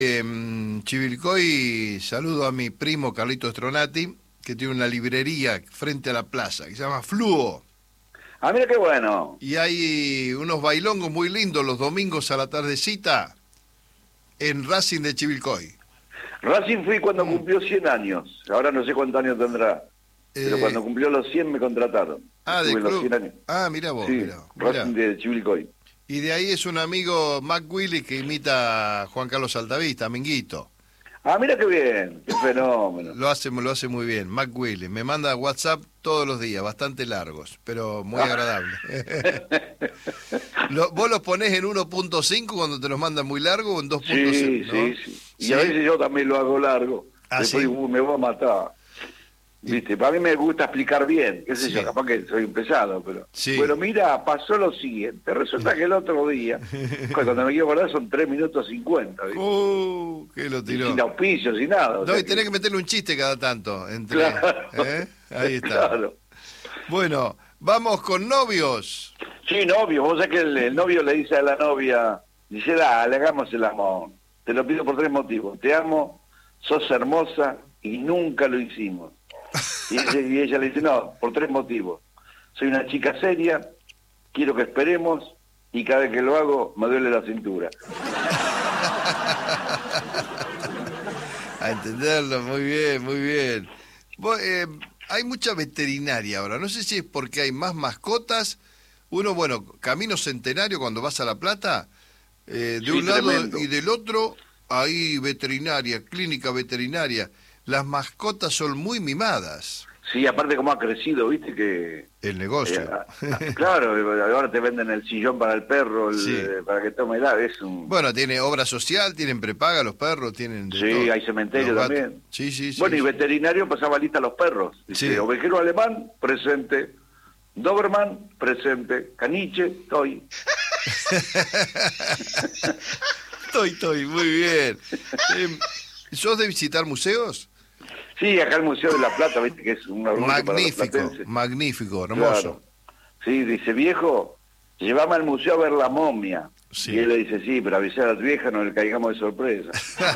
Chivilcoy, saludo a mi primo Carlito Stronati, que tiene una librería frente a la plaza, que se llama Fluo. Ah, mira qué bueno. Y hay unos bailongos muy lindos los domingos a la tardecita en Racing de Chivilcoy. Racing fui cuando cumplió 100 años. Ahora no sé cuántos años tendrá. Pero cuando cumplió los 100 me contrataron. Ah, Estuve de en los club. 100 años. Ah, mira vos, Sí, mira. Racing de Chivilcoy. Y de ahí es un amigo, Mac Willy, que imita a Juan Carlos Altavista, Minguito. Ah, mira qué bien. Qué fenómeno. Lo hace muy bien, Mac Willy. Me manda WhatsApp todos los días, bastante largos, pero muy agradable. ¿Vos los ponés en 1.5 cuando te los mandan muy largo o en 2.5? Sí, ¿no? sí, sí. Y ¿Sí? a veces yo también lo hago largo. ¿Ah, Después sí? me voy a matar. ¿Viste? Para mí me gusta explicar bien, qué sé Sí. yo, capaz que soy un pesado, pero... Sí. Bueno, mira, pasó lo siguiente. Resulta que el otro día, cuando me quiero acordar, son 3 minutos 50, ¿viste? Que lo Y tiró. sin auspicio, sin nada. o No, sea y tenés que meterle un chiste cada tanto. Entre, Claro. ¿eh? Ahí está. Claro. Bueno, vamos con novios. Sí, novio, vos sabés que el novio le dice a la novia, dice, dale, hagamos el amor. Te lo pido por 3 motivos. Te amo, sos hermosa y nunca lo hicimos. Y ella le dice, no, por 3 motivos. Soy una chica seria, quiero que esperemos y cada vez que lo hago me duele la cintura. A entenderlo, muy bien, muy bien. Hay mucha veterinaria ahora, no sé si es porque hay más mascotas. Uno, bueno, Camino Centenario cuando vas a La Plata, de Sí, un lado tremendo. y del otro hay veterinaria, clínica veterinaria. Las mascotas son muy mimadas, Sí, aparte cómo ha crecido, viste que... el negocio. Claro, ahora te venden el sillón para el perro, Sí. para que tome edad, es un... Bueno, tiene obra social, tienen prepaga los perros, tienen de Sí, todo. hay cementerio Los gatos. también. Sí, sí, sí. Bueno, y sí. veterinario pasaba lista a los perros. Dice, Sí. ovejero alemán, presente. Doberman, presente. Caniche, estoy. Estoy, muy bien. ¿Sos de visitar museos? Sí, acá el Museo de la Plata, viste que es un orgullo para los Magnífico, platenses. magnífico, hermoso. Claro. Sí, dice, viejo, llévame al museo a ver la momia. Sí. Y él le dice, sí, pero avisar a tu vieja, no le caigamos de sorpresa.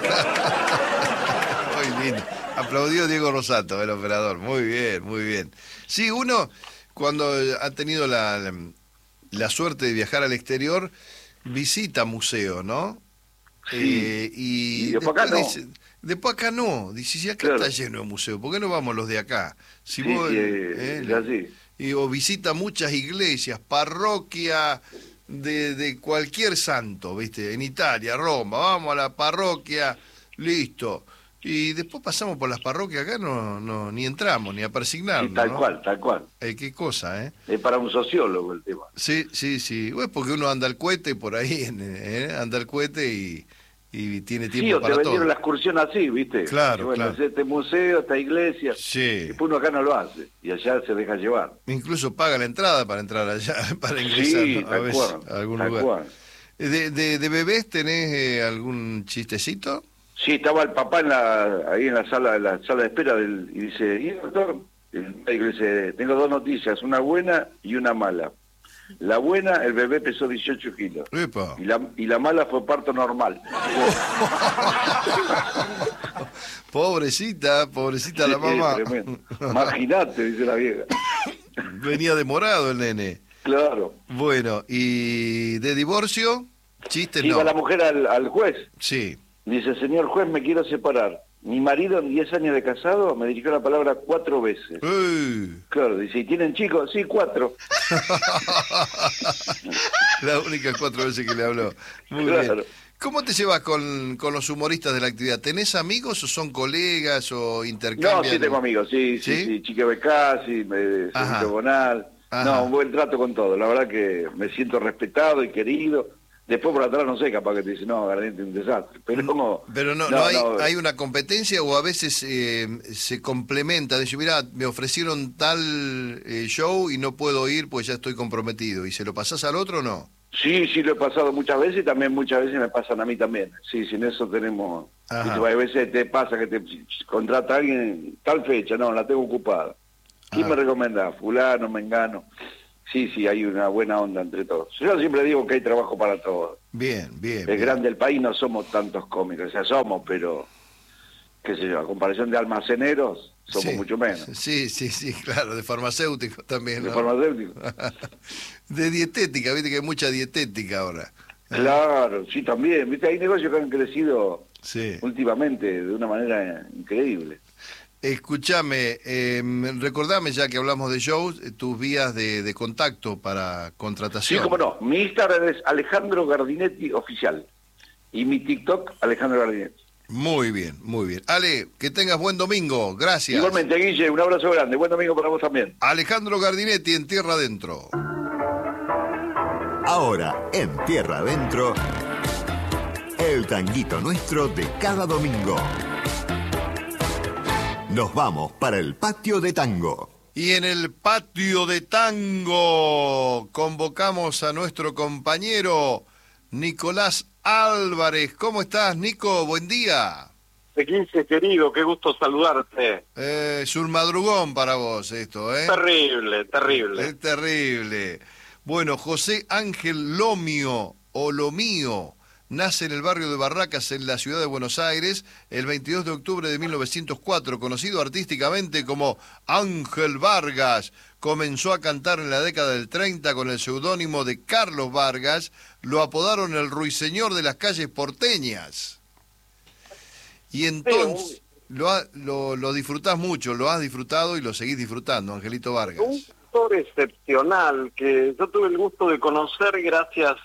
Muy lindo. Aplaudió Diego Rosato, el operador. Muy bien, muy bien. Sí, uno, cuando ha tenido la suerte de viajar al exterior, visita museos, ¿no? Sí. Y después acá no. dice, después acá no. Dice, si acá Claro. está lleno de museos, ¿por qué no vamos los de acá? Si Sí, vos, sí, es así. o visita muchas iglesias, parroquia de cualquier santo, ¿viste? En Italia, Roma, vamos a la parroquia, listo. Y después pasamos por las parroquias acá, no ni entramos, ni a persignarnos, Sí, tal ¿no? cual, tal cual. Qué cosa, ¿eh? Es para un sociólogo el tema. Sí, sí, sí. Bueno, porque uno anda al cohete por ahí, anda al cohete y tiene tiempo Sí, o te para vendieron todo. la excursión así, ¿viste? Claro, Y bueno, claro. es este museo, esta iglesia. Sí. Después uno acá no lo hace. Y allá se deja llevar. Incluso paga la entrada para entrar allá, para ingresar, Sí, ¿no? A tal veces, cual. a algún Tal lugar. cual. ¿De bebés tenés algún chistecito? Sí, estaba el papá ahí en la sala de espera y dice, ¿y doctor? El médico dice, tengo 2 noticias, una buena y una mala. La buena, el bebé pesó 18 kilos. Epa. Y la mala fue parto normal. Pobrecita la mamá. Tremendo. Imagínate, dice la vieja. Venía demorado el nene. Claro. Bueno, ¿y de divorcio? Chiste no. Iba la mujer al juez. Sí. Dice, señor juez, me quiero separar. Mi marido en 10 años de casado me dirigió la palabra 4 veces. Claro, dice, ¿y tienen chicos? Sí, 4. Las únicas 4 veces que le habló. Muy Claro. bien. ¿Cómo te llevas con los humoristas de la actividad? ¿Tenés amigos o son colegas o intercambian? No, sí tengo amigos, sí, Chique Becasi, Ajá. Sergio Bonal. Ajá. No, un buen trato con todo. La verdad que me siento respetado y querido. Después por atrás no sé, capaz que te dice, no, Gardente un desastre. Pero como... Pero no hay una competencia o a veces se complementa. Dice, mira, me ofrecieron tal show y no puedo ir pues ya estoy comprometido. ¿Y se lo pasás al otro o no? Sí, lo he pasado muchas veces y también muchas veces me pasan a mí también. Sí, en eso tenemos... Ajá. A veces te pasa que te contrata a alguien tal fecha, no, la tengo ocupada. ¿Quién Ajá. me recomienda? Fulano, Mengano. sí, hay una buena onda entre todos. Yo siempre digo que hay trabajo para todos. Bien, bien. El bien. grande del país no somos tantos cómicos, o sea, somos, pero, qué sé yo, a comparación de almaceneros, somos Sí, mucho menos. sí, claro, de farmacéutico también, De ¿no? farmacéutico. De dietética, viste que hay mucha dietética ahora. Claro, sí, también. Viste, hay negocios que han crecido Sí. últimamente de una manera increíble. Escúchame, recordame ya que hablamos de shows, tus vías de contacto para Sí, contratación. cómo no. Mi Instagram es Alejandro Gardinetti Oficial. Y mi TikTok, Alejandro Gardinetti. Muy bien, muy bien. Ale, que tengas buen domingo, gracias. Igualmente, Guille, un abrazo grande. Buen domingo para vos también. Alejandro Gardinetti en Tierra Adentro. Ahora, en Tierra Adentro, el tanguito nuestro de cada domingo. Nos vamos para el patio de tango. Y en el patio de tango convocamos a nuestro compañero Nicolás Álvarez. ¿Cómo estás, Nico? Buen día. Guille, querido, qué gusto saludarte. Es un madrugón para vos esto, ¿eh? Terrible, terrible. Es terrible. Bueno, José Ángel Lomio, o Lomío, nace en el barrio de Barracas, en la ciudad de Buenos Aires, el 22 de octubre de 1904, conocido artísticamente como Ángel Vargas. Comenzó a cantar en la década del 30 con el seudónimo de Carlos Vargas, lo apodaron el ruiseñor de las calles porteñas. Y entonces lo disfrutás mucho, lo has disfrutado y lo seguís disfrutando, Angelito Un Vargas. actor excepcional que yo tuve el gusto de conocer gracias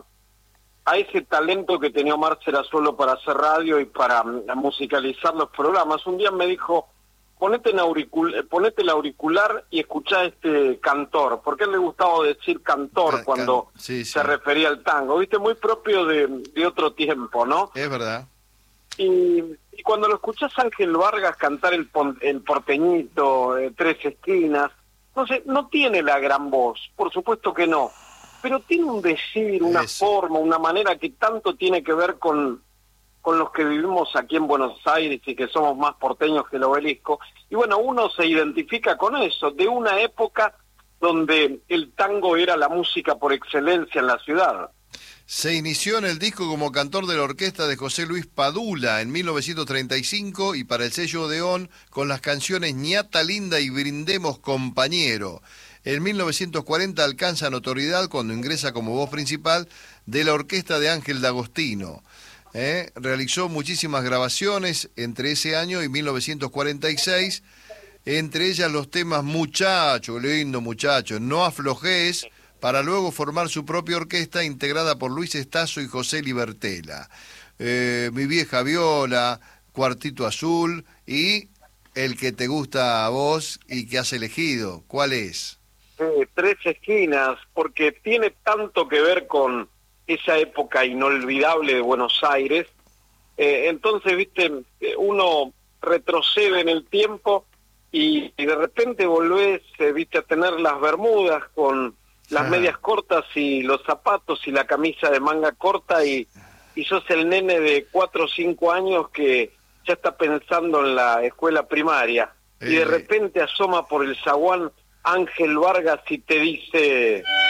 a ese talento que tenía Omar Serazuelo para hacer radio y para musicalizar los programas. Un día me dijo, ponete el auricular y escuchá a este cantor, porque a él le gustaba decir cantor cuando sí. se refería al tango, viste, muy propio de otro tiempo, ¿no? Es verdad. Y cuando lo escuchás a Ángel Vargas cantar el porteñito, Tres Esquinas, no sé, no tiene la gran voz, por supuesto que no, pero tiene un decir, una forma, una manera que tanto tiene que ver con los que vivimos aquí en Buenos Aires y que somos más porteños que el Obelisco. Y bueno, uno se identifica con eso, de una época donde el tango era la música por excelencia en la ciudad. Se inició en el disco como cantor de la orquesta de José Luis Padula en 1935 y para el sello Odeón con las canciones Ñata Linda y Brindemos Compañero. En 1940 alcanza notoriedad cuando ingresa como voz principal de la orquesta de Ángel D'Agostino. Realizó muchísimas grabaciones entre ese año y 1946, entre ellas los temas Muchacho, lindo muchacho, No aflojes, para luego formar su propia orquesta integrada por Luis Estazo y José Libertela. Mi vieja viola, Cuartito Azul y el que te gusta a vos y que has elegido. ¿Cuál es? Tres Esquinas, porque tiene tanto que ver con esa época inolvidable de Buenos Aires. Entonces, viste, uno retrocede en el tiempo y de repente volvés, viste, a tener las bermudas con las medias cortas y los zapatos y la camisa de manga corta y sos el nene de 4 o 5 años que ya está pensando en la escuela primaria y de repente asoma por el zaguán Ángel Vargas y te dice...